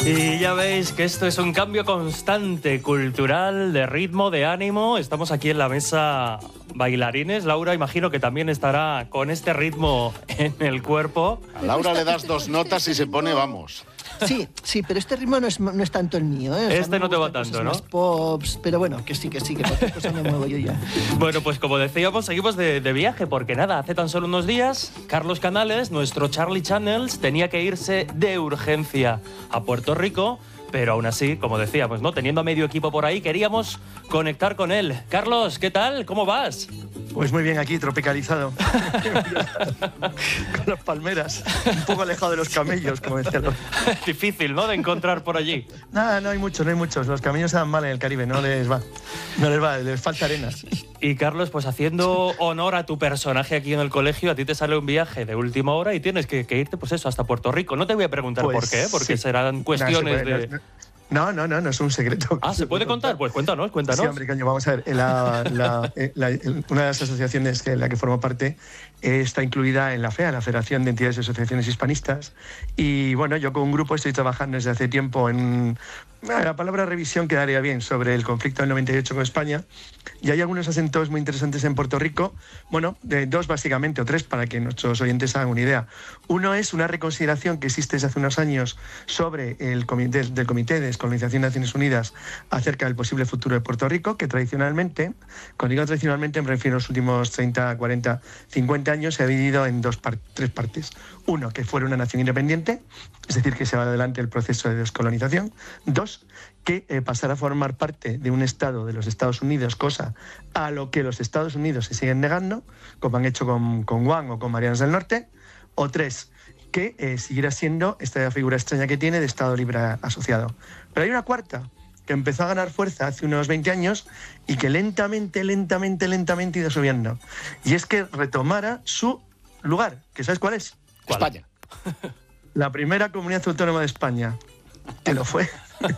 Y ya veis que esto es un cambio constante, cultural, de ritmo, de ánimo. Estamos aquí en la mesa bailarines. Laura, imagino que también estará con este ritmo en el cuerpo. A Laura le das 2 notas y se pone, vamos. Sí, pero este ritmo no es tanto el mío, ¿eh? O sea, Este no te va tanto, ¿no? Más pops, pero bueno, que sí, que cualquier cosa me muevo yo ya. Bueno, pues como decíamos, seguimos de viaje, porque nada, hace tan solo unos días, Carlos Canales, nuestro Charlie Channels, tenía que irse de urgencia a Puerto Rico, pero aún así, como decíamos, ¿no? Teniendo a medio equipo por ahí, queríamos conectar con él. Carlos, ¿qué tal? ¿Cómo vas? Pues muy bien, aquí, tropicalizado. Con las palmeras. Un poco alejado de los camellos, como decía Laura. Difícil, ¿no?, de encontrar por allí. Nada, no hay muchos. Los camellos se dan mal en el Caribe, no les va, les falta arena. Y Carlos, pues haciendo honor a tu personaje aquí en el colegio, a ti te sale un viaje de última hora y tienes que irte, pues eso, hasta Puerto Rico. No te voy a preguntar pues, por qué, porque sí. serán cuestiones de... No, es un secreto. Ah, ¿se puede contar? Pues cuéntanos. Sí, hombre, coño, vamos a ver. Una de las asociaciones de la que formo parte está incluida en la FEA, la Federación de Entidades y Asociaciones Hispanistas. Y bueno, yo con un grupo estoy trabajando desde hace tiempo en... La palabra revisión quedaría bien, sobre el conflicto del 98 con España. Y hay algunos acentos muy interesantes en Puerto Rico. Bueno, de 2 básicamente, o 3, para que nuestros oyentes hagan una idea. Uno es una reconsideración que existe desde hace unos años sobre el Comité de Descolonización de Naciones Unidas acerca del posible futuro de Puerto Rico, que tradicionalmente, cuando digo tradicionalmente me refiero a los últimos 30, 40, 50 años, se ha dividido en 3 partes. Uno, que fuera una nación independiente, es decir, que se va adelante el proceso de descolonización. 2, que pasara a formar parte de un Estado de los Estados Unidos, cosa a lo que los Estados Unidos se siguen negando, como han hecho con Guam o con Marianas del Norte. O 3, que siguiera siendo esta figura extraña que tiene de Estado libre asociado. Pero hay una cuarta, que empezó a ganar fuerza hace unos 20 años y que lentamente ha ido subiendo. Y es que retomara su lugar, que ¿sabes cuál es? ¿Cuál? España. La primera comunidad autónoma de España, que lo fue.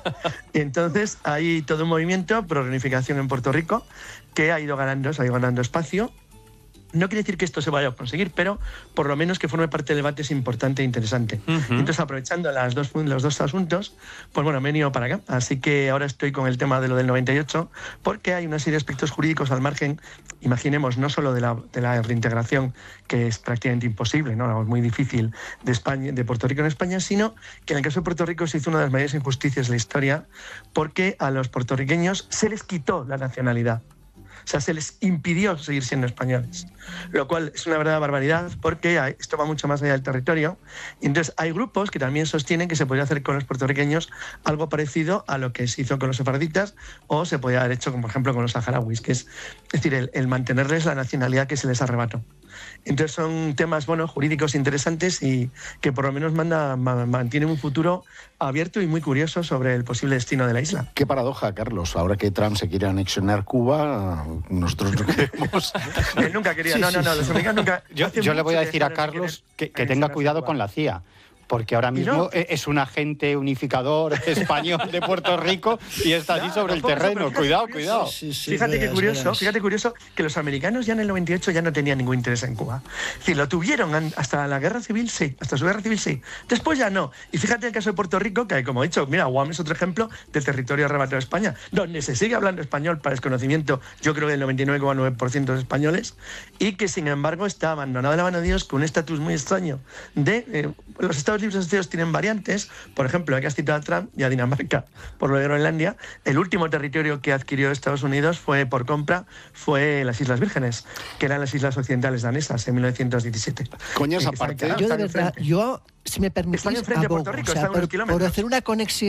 Y entonces hay todo un movimiento pro reunificación en Puerto Rico que ha ido ganando espacio. No quiere decir que esto se vaya a conseguir, pero por lo menos que forme parte del debate es importante e interesante. Entonces, aprovechando los dos asuntos, pues bueno, me he venido para acá. Así que ahora estoy con el tema de lo del 98, porque hay una serie de aspectos jurídicos al margen, imaginemos, no solo de la reintegración, que es prácticamente imposible, ¿no? Muy difícil, de Puerto Rico en España, sino que en el caso de Puerto Rico se hizo una de las mayores injusticias de la historia, porque a los puertorriqueños se les quitó la nacionalidad. O sea, se les impidió seguir siendo españoles, lo cual es una verdadera barbaridad, porque esto va mucho más allá del territorio. Y entonces hay grupos que también sostienen que se podría hacer con los puertorriqueños algo parecido a lo que se hizo con los sefarditas, o se podría haber hecho, como por ejemplo, con los saharauis, que es decir, el mantenerles la nacionalidad que se les arrebató. Entonces son temas, bueno, jurídicos interesantes y que por lo menos mantienen un futuro abierto y muy curioso sobre el posible destino de la isla. Qué paradoja, Carlos. Ahora que Trump se quiere anexionar Cuba, nosotros no queremos. Él nunca quería, no, los americanos nunca... Yo le voy a decir a Carlos que tenga cuidado con la CIA. Porque ahora mismo es un agente unificador español de Puerto Rico y está allí sobre el terreno. Cuidado. Sí, Fíjate qué curioso que los americanos ya en el 98 ya no tenían ningún interés en Cuba. Es decir, lo tuvieron hasta la guerra civil, sí, hasta su guerra civil, sí. Después ya no. Y fíjate el caso de Puerto Rico, que como he dicho, mira, Guam es otro ejemplo del territorio arrebatado de España, donde se sigue hablando español para desconocimiento, yo creo, del 99,9% de españoles, y que sin embargo está abandonado de la mano de Dios con un estatus muy extraño de los Estados libres asociados tienen variantes. Por ejemplo, hay que citar a Trump y a Dinamarca por lo de Groenlandia. El último territorio que adquirió Estados Unidos por compra fue las Islas Vírgenes, que eran las islas occidentales danesas en 1917. Coño, esa parte. Yo de verdad, si me permitís, están enfrente de Puerto Rico, están unos kilómetros. por hacer una conexión